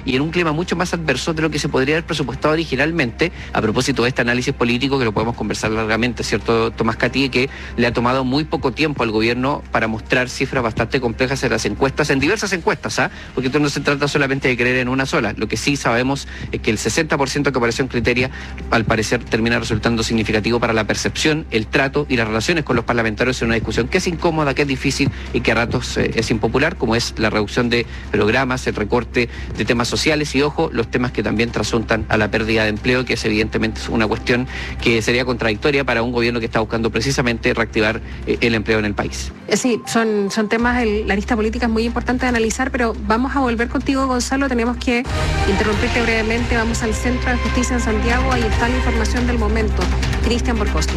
y en un clima mucho más adverso de lo que se podría haber presupuestado originalmente, a propósito de este análisis político que lo podemos conversar largamente, ¿cierto, Tomás Catí? Que le ha tomado muy poco tiempo al gobierno para mostrar cifras bastante complejas en las encuestas, en diversas encuestas, porque esto no se trata solamente de creer en una sola. Lo que sí sabemos es que el 60% que apareció en Criteria, al parecer, termina resultando significativo para la percepción, el trato y las relaciones con los parlamentarios en una discusión que es incómoda, que es difícil y que a ratos es impopular, como es la reducción de programas, el recorte de temas sociales y, ojo, los temas que también trasuntan a la pérdida de empleo, que es evidentemente una cuestión que sería contradictoria para un gobierno que está buscando precisamente reactivar el empleo en el país. Sí, son temas, la lista política es muy importante de analizar, pero vamos a volver contigo, Gonzalo. Tenemos que interrumpirte brevemente. Vamos al Centro de Justicia en Santiago. Ahí está la información del momento. Cristian Borcoski.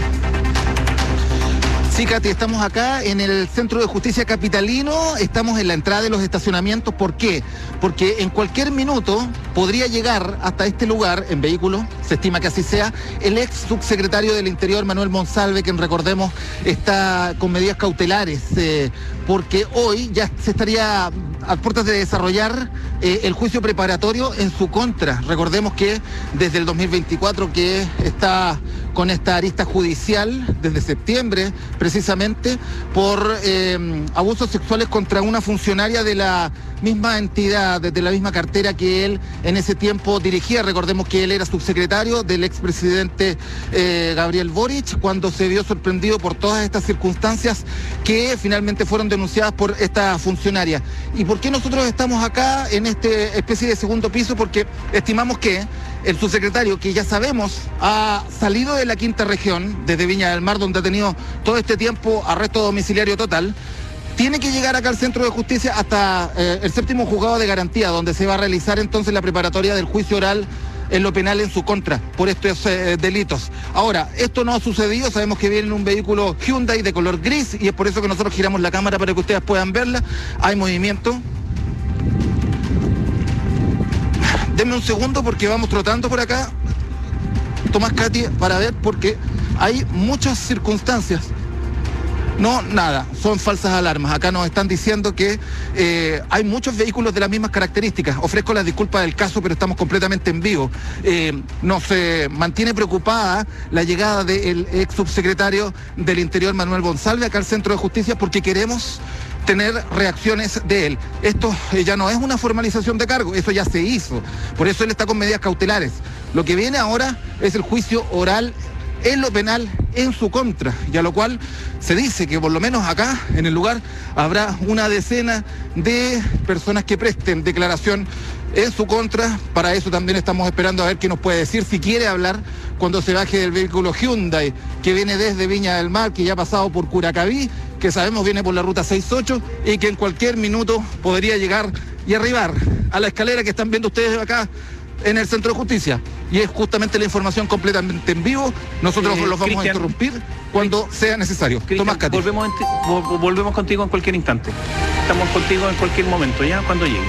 Sí, Katy, estamos acá en el Centro de Justicia Capitalino, estamos en la entrada de los estacionamientos. ¿Por qué? Porque en cualquier minuto podría llegar hasta este lugar en vehículo, se estima que así sea, el ex subsecretario del Interior, Manuel Monsalve, quien recordemos está con medidas cautelares, porque hoy ya se estaría a puertas de desarrollar el juicio preparatorio en su contra. Recordemos que desde el 2024 que está con esta arista judicial, desde septiembre precisamente, por abusos sexuales contra una funcionaria de la misma entidad, de la misma cartera que él en ese tiempo dirigía. Recordemos que él era subsecretario del expresidente Gabriel Boric, cuando se vio sorprendido por todas estas circunstancias que finalmente fueron denunciadas por esta funcionaria. ¿Y por qué nosotros estamos acá en esta especie de segundo piso? Porque estimamos que el subsecretario, que ya sabemos ha salido de la quinta región, desde Viña del Mar, donde ha tenido todo este tiempo arresto domiciliario total, tiene que llegar acá al Centro de Justicia hasta el séptimo juzgado de garantía, donde se va a realizar entonces la preparatoria del juicio oral en lo penal en su contra por estos delitos. Ahora, esto no ha sucedido, sabemos que viene en un vehículo Hyundai de color gris y es por eso que nosotros giramos la cámara para que ustedes puedan verla. Hay movimiento. Denme un segundo porque vamos trotando por acá, Tomás, Katy, para ver, porque hay muchas circunstancias. No, nada, son falsas alarmas. Acá nos están diciendo que hay muchos vehículos de las mismas características. Ofrezco las disculpas del caso, pero estamos completamente en vivo. Nos mantiene preocupada la llegada del ex subsecretario del Interior, Manuel Monsalve, acá al Centro de Justicia, porque queremos tener reacciones de él. Esto ya no es una formalización de cargo, eso ya se hizo. Por eso él está con medidas cautelares. Lo que viene ahora es el juicio oral en lo penal en su contra, y a lo cual se dice que por lo menos acá, en el lugar, habrá una decena de personas que presten declaración en su contra. Para eso también estamos esperando a ver qué nos puede decir, si quiere hablar cuando se baje del vehículo Hyundai, que viene desde Viña del Mar, que ya ha pasado por Curacaví, que sabemos viene por la ruta 68 y que en cualquier minuto podría llegar y arribar a la escalera que están viendo ustedes acá en el Centro de Justicia. Y es justamente la información completamente en vivo. Nosotros los vamos a interrumpir cuando sea necesario. Tomás Catí. Volvemos contigo en cualquier instante. Estamos contigo en cualquier momento, ya cuando llegue.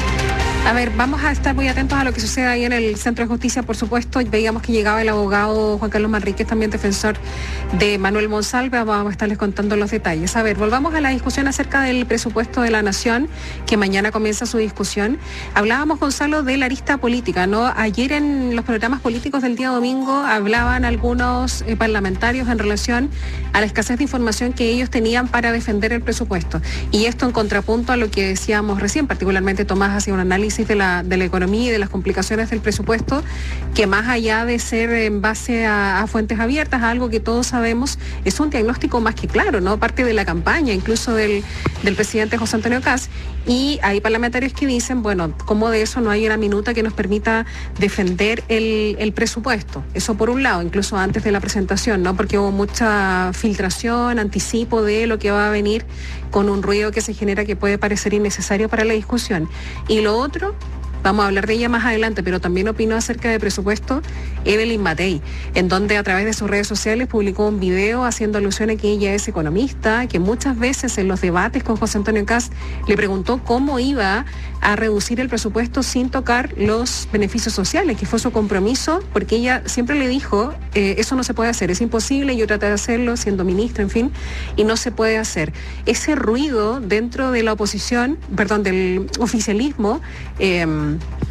A ver, vamos a estar muy atentos a lo que suceda ahí en el Centro de Justicia, por supuesto. Veíamos que llegaba el abogado Juan Carlos Manríquez, también defensor de Manuel Monsalve. Vamos a estarles contando los detalles. A ver, volvamos a la discusión acerca del presupuesto de la Nación, que mañana comienza su discusión. Hablábamos, Gonzalo, de la arista política, ¿no? Ayer en los programas políticos del día domingo hablaban algunos parlamentarios en relación a la escasez de información que ellos tenían para defender el presupuesto. Y esto en contrapunto a lo que decíamos recién, particularmente Tomás hacía un análisis de la economía y de las complicaciones del presupuesto, que más allá de ser en base a fuentes abiertas, a algo que todos sabemos, es un diagnóstico más que claro, ¿no? Parte de la campaña, incluso del presidente José Antonio Kast. Y hay parlamentarios que dicen, bueno, ¿cómo de eso no hay una minuta que nos permita defender el presupuesto? Eso por un lado, incluso antes de la presentación, ¿no? Porque hubo mucha filtración, anticipo de lo que va a venir, con un ruido que se genera que puede parecer innecesario para la discusión. Y lo otro, vamos a hablar de ella más adelante, pero también opinó acerca de presupuesto Evelyn Matei, en donde a través de sus redes sociales publicó un video haciendo alusión a que ella es economista, que muchas veces en los debates con José Antonio Kast le preguntó cómo iba a reducir el presupuesto sin tocar los beneficios sociales, que fue su compromiso, porque ella siempre le dijo, eso no se puede hacer, es imposible, yo traté de hacerlo siendo ministra, en fin, y no se puede hacer. Ese ruido dentro de la oposición, perdón, del oficialismo,